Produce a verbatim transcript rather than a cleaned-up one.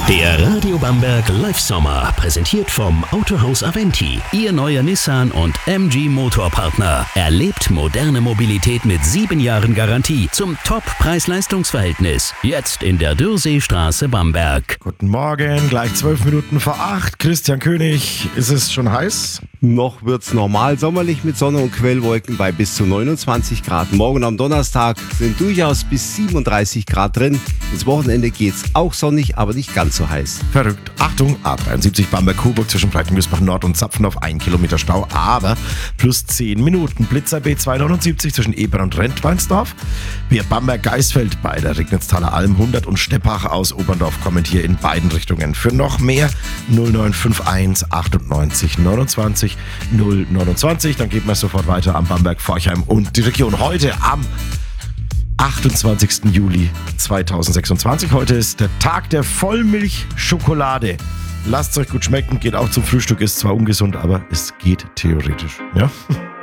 Der Radio Bamberg Live Sommer, präsentiert vom Autohaus Aventi. Ihr neuer Nissan und M G Motorpartner. Erlebt moderne Mobilität mit sieben Jahren Garantie zum Top-Preis-Leistungs-Verhältnis. Jetzt in der Dürrseestraße Bamberg. Guten Morgen, gleich zwölf Minuten vor acht. Christian König, ist es schon heiß? Noch wird's normal sommerlich mit Sonne und Quellwolken bei bis zu neunundzwanzig Grad. Morgen am Donnerstag sind durchaus bis siebenunddreißig Grad drin. Ins Wochenende geht's auch sonnig, aber nicht ganz so heiß. Verrückt. Achtung, A dreiundsiebzig Bamberg-Coburg zwischen Breitengersbach Nord und Zapfen auf einen Kilometer Stau, aber plus zehn Minuten. Blitzer B zweihundertneunundsiebzig zwischen Eber und Rentweinsdorf. Wir Bamberg-Geisfeld bei der Regnitz-Thaler Alm hundert und Steppach aus Oberndorf kommen hier in beiden Richtungen. Für noch mehr null neun fünf eins achtundneunzig neunundzwanzig null neunundzwanzig. Dann geben wir sofort weiter am Bamberg, Forchheim und die Region. Heute am achtundzwanzigsten Juli zweitausendsechsundzwanzig. Heute ist der Tag der Vollmilchschokolade. Lasst es euch gut schmecken, geht auch zum Frühstück, ist zwar ungesund, aber es geht theoretisch. Ja?